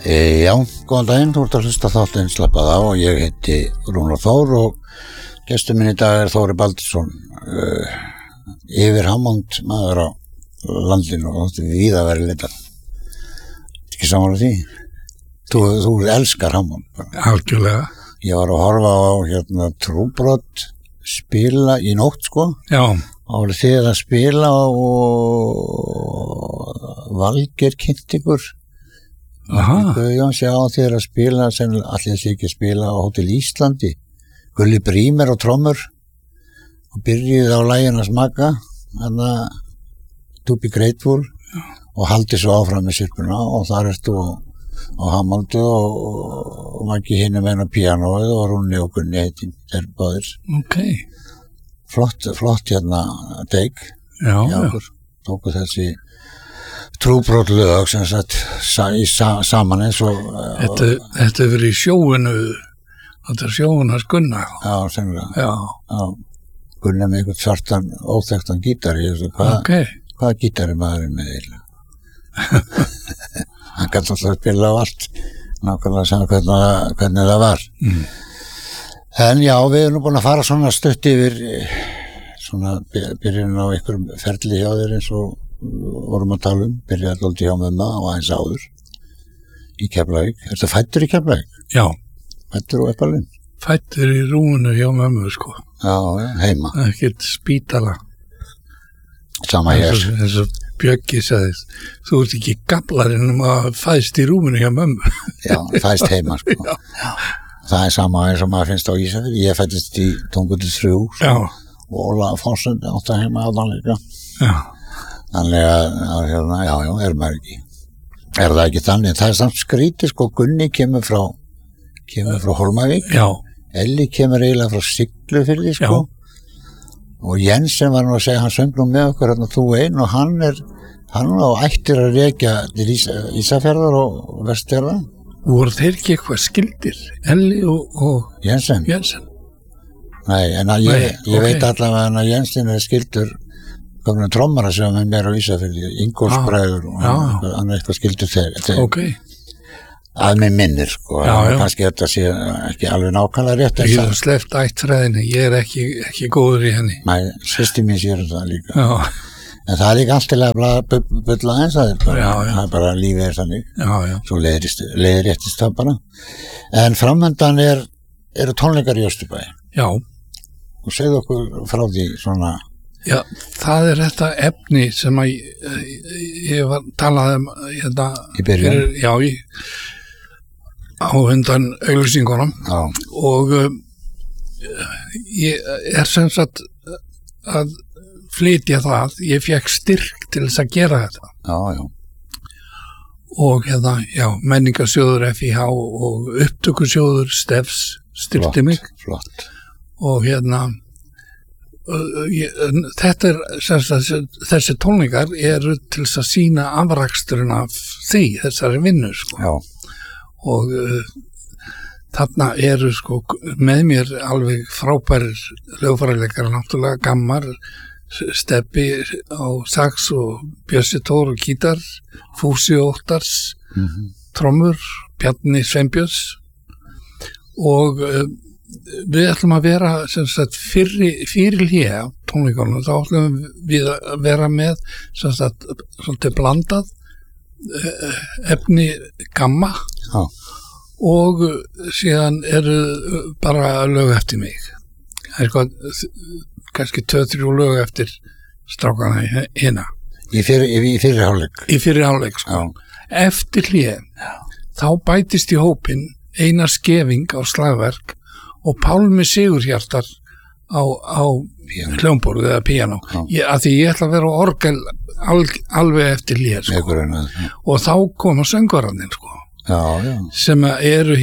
Já, góðan daginn, þú ert að hlusta þáttinn Slappað á og ég heiti Rúnar Þór og gestur minn í dag Þóri Baldursson, yfir Hammond maður á landinu og þetta víða verið litar. Ekki sammála því? Þú elskar Hammond. Algjörlega. Ég var að horfa á Trúbrot spila í nótt sko. Já. Árið þið að spila og Valgeir kynnt ykkur. Guðjóns, já, þið að spila sem allir sé ekki að spila á Hótel Íslandi. Gulli Brímer og trommur og byrjuði á laginu að smaka þarna To Be Grateful og haldi svo áfram með sirkuna og þar ertu á Hammondu og Maggi hinum enn á píanóið og Rúni og Gunni heitin þeir báðir. Ok. Flott teik. Já. Tóku þessi Trúbrot lög sem sagt saman eins og Þetta verið í sjóinu. Þetta sjóin hans Gunna. Já, sennilega. Já. Gunni með einhvern svartan óþekktan gítari. Hvaða gítari maðurinn með eiginlega? Hann gæti alltaf að spila á allt. Nákvæmlega saman hvernig það var. En já, við erum búin að fara svona stutt yfir svona byrjun á einhverjum ferli hjá þér eins og vorum að tala byrjaði alltaf hjá mömmu og aðeins áður í Keflavík. Ertu fæddur í Keflavík? Já. Fæddur á Epalinn? Fæddur í rúminu hjá mömmu, sko. Já, heima. Ekkert spítala. Sama hér. Eins og Bjöggi sagðist, þú ert ekki gamlarinn að fæðst í rúminu hjá mömmu. Já, fæðst heima, sko. Já. Það sama eins og maður finnst á Ísafirði. Ég fæddist í Tungutu 3. Já. Og Óla Fossund átti heima á þann líka. Já. Þannig að já, er maður ekki. Er það ekki þannig? Það samt skrítið, sko, Gunni kemur frá Hólmavík. Já. Elli kemur eiginlega frá Siglufirði, sko. Já. Og Jensen var nú að segja, hann söng nú með okkur þú einn og hann á ættir að rekja til Ísafjarðar og Vestfjarðar. Voru þeir ekki eitthvað skildir? Elli og Jensen? Nei, en ég veit allavega að Jensen skildur kominu trommara sem með mér á Ísafirði, Ingólfsbræður og hann eitthvað skildur þeir. Ok. Að mig minnir, sko. Já. Kannski þetta sé ekki alveg nákvæmlega rétt. Ég hef sleppt ættfræðinni, ég er ekki góður í henni. Nei, systir mín sér það líka. Já. En það er líka allt til að bulla eins að þér. Já. Það er bara lífið þannig. Já. Svo leiðréttist það bara. En framöndan eru tónleikar í Östurbæ. Já. Og segðu okkur frá því svona. Já, það er þetta efni sem að ég var talað hérna. Í byrjun? Já, á undan auglýsingunum. Já. Og ég er sem sagt að flytja það. Ég fékk styrk til þess að gera þetta. Já. Og menningarsjóður FIH og upptökusjóður Stefs styrkti mig. Flott. Og þetta þessi tónleikar eru til þess að sýna afraksturinn af þessari vinnu, sko. Já. Og þarna eru, sko, með mér alveg frábærir hljóðfæraleikarar, náttúrulega Gammar, Stebbi á sax og Bjössi Tór og gítar, Fúsi Óttars, trommur, Bjarni Sveinbjörns og við ætlum að vera sem sagt fyrir hlé tónleikunum, þá ætlum við að vera með sem sagt svolítið blandað efni Gamma. Já. Og síðan eru bara lög eftir mig. Það er kannski 2-3 lög eftir strákana hérna. Í fyrri hálfleik? Í fyrri hálfleik, sko. Já. Eftir hlé, þá bætist í hópinn Einar Skeving á slagverk og Pálmi Sigurhjartar á hljómborð eða píanó. Af því ég ætla að vera á orgel alveg eftir hlé, sko. Og þá koma söngvararnir, sko. Já. Sem eru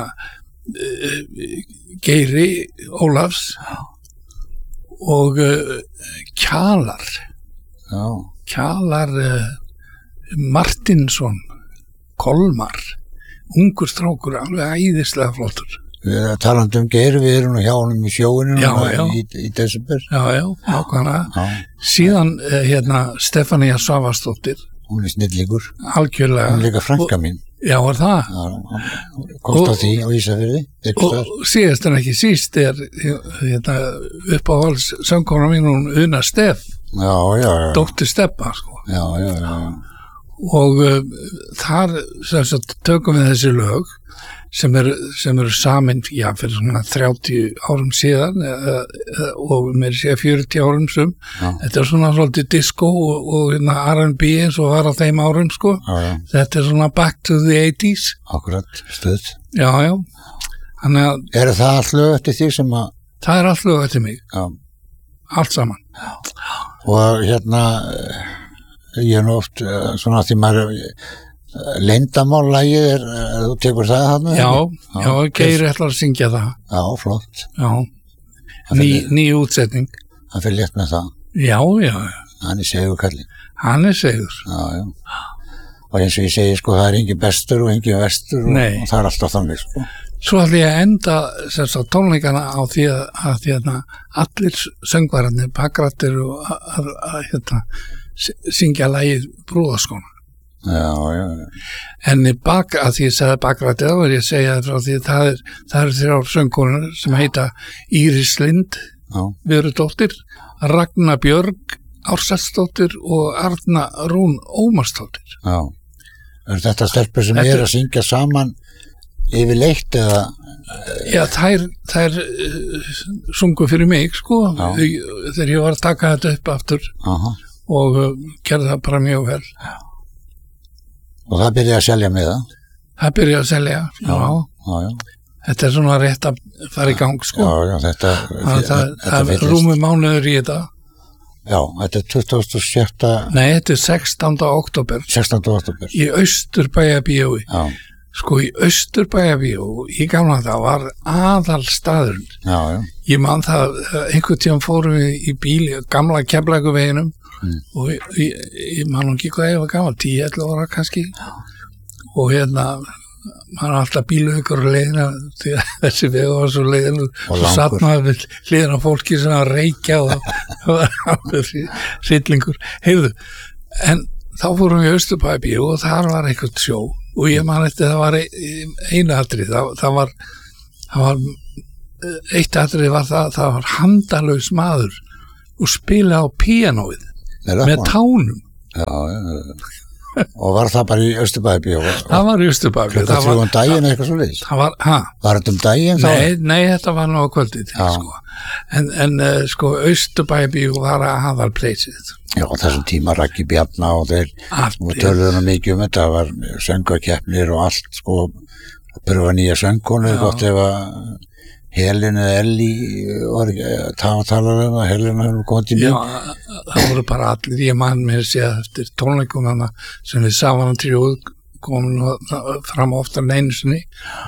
Geiri Ólafs og Kjalar. Já. Kjalar Martinsson, Kolmar, ungur strákur, alveg æðislega flottur. Talandi Geir, við erum hjá honum í sjóinu í desember. Já, nákvæmlega. Síðan Stefania Svavarsdóttir. Hún snillingur. Algjörlega. Hún líka frænka mín. Já, var það? Já, komst á því á Ísafirði. Og síðast en ekki síst uppáhalds söngkona mín, hún Una Steff. Já. Dóttir Steppa, sko. Já. Og þar tökum við þessi lög sem eru samin fyrir svona 30 árum síðan og mér sé 40 árum sum. Þetta svona svolítið disco og R&B eins og var á þeim árum, sko. Já. Þetta svona back to the 80s. Akkurat, stuð. Já. Þannig að Er það allt lög eftir því sem að það er allt lög eftir mig. Já. Allt saman. Og ég er nú oft svona því maður leyndamállagið þú tekur það hann? Já, Geir ætlar að syngja það. Já, flott. Já, ný útsetning. Hann fyrir létt með það. Já. Hann er segur kallinn. Hann er segur. Já. Og eins og ég segi, sko, það er engin bestur og engin vestur og það er alltaf þannig, sko. Svo ætla ég að enda tónleikana á því að allir söngvararnir, Bagrattir og syngja lagið Brúðaskóna. Já. En að því ég sagði Bagrattir þá ég segja það frá því það eru 3 söngkonur sem heita Íris Lind, Vörudóttir, Ragnar Björg Ársælsdóttir og Arna Rún Ómarsdóttir. Já. Er þetta stelpur sem að syngja saman yfirleitt eða? Já, þær sungu fyrir mig, sko, þegar ég var að taka þetta upp aftur. Og gerði það bara mjög vel. Og það byrjaði að selja með það? Það byrjaði að selja, já. Þetta er svona rétt að fara í gang, sko. Já, þetta það er rúmur mánuður í þetta. Já, þetta er 27. Nei, þetta er 16. október. 16. október. Í Austurbæjarbíói. Já. Sko, í Austurbæjarbíó, í gamla það var aðalstaðurinn. Já. Ég man það, einhvern tíðan fórum við í bíl, gamla Keflavíkurveginum og ég man ekki hvað ég var gammal, 10-11 ára kannski. Og maður er alltaf bíluð ykkur leiðina því að þessi vegu var svo leiðin og satt maður við hliðina á fólki sem að reykja og var hryllingur. Heyrðu, en þá fórum við í Austurbæjarbíó og þar var eitthvað sjó og ég man eftir það var einu atrið, það var eitt atrið var það var handalaus maður og spila á píanóið með tánum. Já. Og var það bara í Austurbæjarbíó? Það var í Austurbæjarbíó. Klukkan 3 daginn eitthvað svo leiðis? Var þetta daginn þá? Nei, þetta var nú á kvöldið, sko. En sko, Austurbæjarbíó var aðalpleysið. Já, þessum tíma Raggi Bjarna og þeir töluðu mikið þetta, það var söngvakeppnir og allt, sko, pröfa nýja söngkonu, gott ef að Helin eða Elli var talar það, Helin hefur komið til mjög. Já, það voru bara allir, ég man mér séð eftir tónleikunana sem við Savanna tríóð komum fram oftar en einu sinni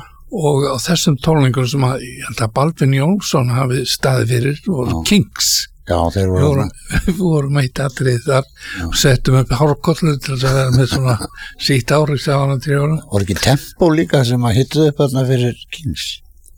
og á þessum tónleikum sem ég held að Baldvin Jónsson hafi staðið fyrir voru Kings. Já, þeir við vorum eitt atrið þar og settum upp hárkollu til að vera með svona sítt árið Savanna tríóðuna. Voru ekki Tempo líka sem að hittuð upp þarna fyrir Kings?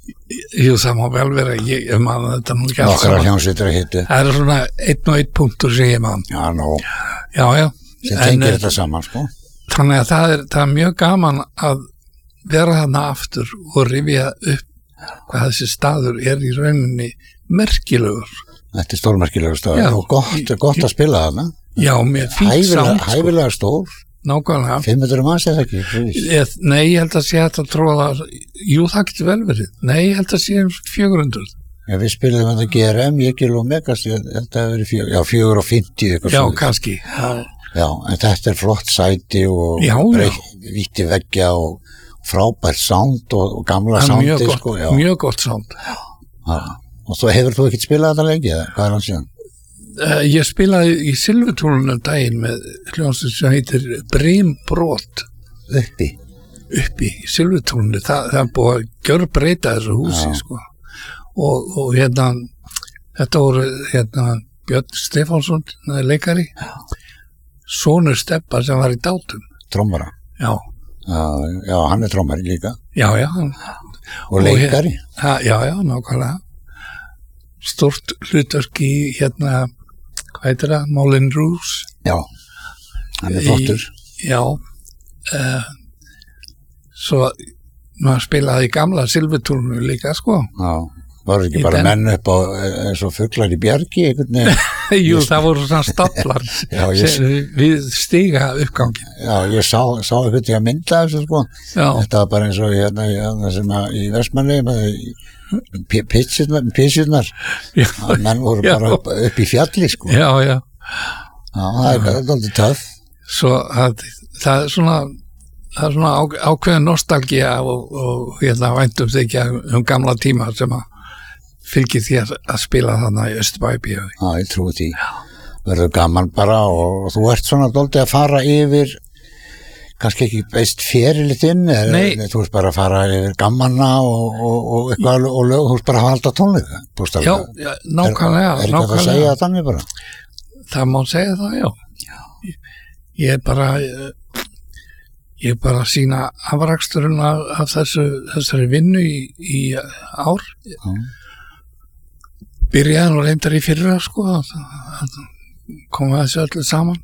Jú, það má vel vera, ég man þetta nú ekki alls saman. Það er svona 1 og 1 punktur sem ég man. Já, nú. Já. Sem tengir þetta saman, sko. Þannig að það er mjög gaman að vera þarna aftur og rifja upp hvað þessi staður er í rauninni merkilegur. Þetta er stórmerkilegur staður og gott að spila þarna. Já, með fínt samt. Hæfilega stór. Nákvæmlega. 500 manns eða ekki? Nei, ég held að sé að tróða, jú, það getur vel verið. Nei, ég held að sé 400. Já, við spilum þetta GRM, Jekil og Megas, þetta hefur verið 450 eitthvað. Já, kannski. Já, en þetta er flott sæti og víti veggja og frábært sound og gamla soundi, sko. Mjög gott sound. Já, og svo hefur þú ekkert spilað þetta lengi, eða hvað er hann síðan? Ég spilaði í Silfurtúnunum daginn með hljómsveit sem heitir Brimbrot. Uppi í Silfurtúnunum, það er búið að gjörbreyta þessu húsi, sko. Og þetta voru Björn Stefánsson, leikari, sonur Steppa sem var í Dátum. Trommara? Já, hann er trommari líka. Já. Og leikari? Já, nákvæmlega. Stort hlutverk í hvað heitir það? Moulin Rouge. Já, hann er flottur. Já, svo maður spilaði í gamla Silfurtúrnu líka sko. Já, voru ekki bara menn upp á eins og fuglar í bjargi einhvern veginn? Jú, það voru svona staflar við stiga uppgangi. Já, ég sá einhvern veginn að mynda þessu sko. Já. Þetta var bara eins og hérna sem í Vestmanni pissjurnar menn voru bara upp í fjalli sko. Já, það er aldrei töff. Svo það er svona ákveðin nostalgía og væntum þykja gamla tíma sem að fylgir þér að spila þarna í Austurbæjarbíói. Já, ég trúi því. Verður gaman bara og þú ert svona dálítið að fara yfir kannski ekki veist ferilið þinn þú ert bara að fara yfir gamanna og eitthvað og lög, þú ert bara að halda tónleika. Já, nákvæmlega. Er ekki að segja þannig bara? Það má segja það, já. Ég bara sína afraksturinn af þessari vinnu í ár. Byrjaði nú reyndar í fyrra sko, að koma þessu öllu saman.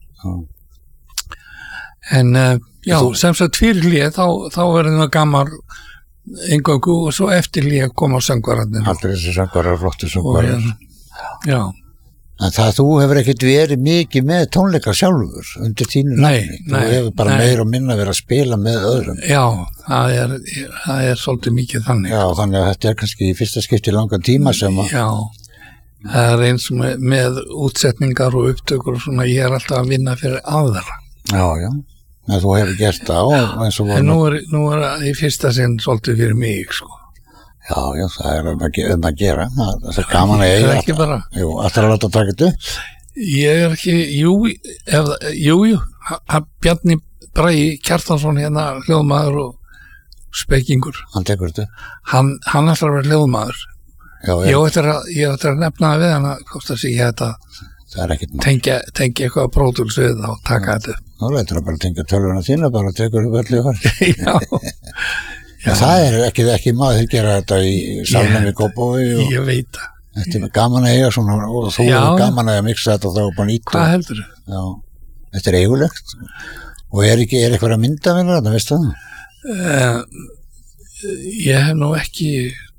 En sem sagt fyrir hlið þá verðum við gaman eingöngu og svo eftir hlið koma söngvararnir. Allir þessi söngvarar, flottu söngvarar. Já. En þú hefur ekkert verið mikið með tónleika sjálfur undir þínu nafni. Þú hefur bara meira og minna verið að spila með öðrum. Já, það er svolítið mikið þannig. Já, þannig að þetta er kannski í fyrsta skipti langan tíma sem að... Já, það er eins með útsetningar og upptökur og svona, ég er alltaf að vinna fyrir aðra. Já, en þú hefur gert það en nú er í fyrsta sinn svolítið fyrir mig, sko. Já, það er að gera. Það er gaman að eiga. Það er ekki bara. Jú, alltaf að láta taka þetta. Ég er ekki, jú, Bjarni Bragi Kjartansson hérna, hljóðmaður og spekingur. Hann tekur þetta. Hann ætlar að vera hljóðmaður. Já. Ég ætlar að nefna það við hann að hvort að segja þetta tengja eitthvað pródúls við og taka þetta. Nú lætur það bara tengja tölvuna þína bara og tekur upp öllu í Já. Það er ekki maður gera þetta í salnum í Kópavogi og ég veit það. Þetta er gaman að eiga svona og þú er gaman að mixa þetta og þá bara nýtt. Hvað heldur þú? Já, þetta er eigulegt og er eitthvað að mynda við þetta, veistu það? Ég hef nú ekki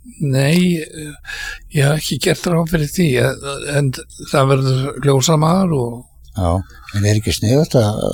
ég hef ekki gert ráð fyrir því en það verður ljósamaður og Já, en er ekki sniðugt að